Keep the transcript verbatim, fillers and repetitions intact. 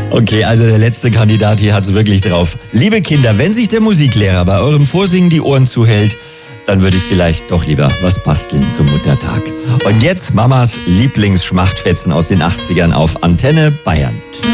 Okay, also der letzte Kandidat hier hat es wirklich drauf. Liebe Kinder, wenn sich der Musiklehrer bei eurem Vorsingen die Ohren zuhält, dann würde ich vielleicht doch lieber was basteln zum Muttertag. Und jetzt Mamas Lieblingsschmachtfetzen aus den achtzigern auf Antenne Bayern.